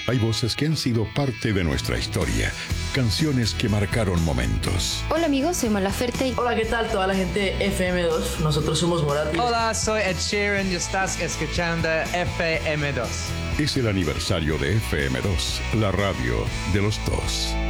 Hay voces que han sido parte de nuestra historia, canciones que marcaron momentos. Hola amigos, soy Mon Laferte. Hola, ¿qué tal toda la gente de FM2? Nosotros somos Morat. Hola, soy Ed Sheeran y estás escuchando FM2. Es el aniversario de FM2, la radio de los dos.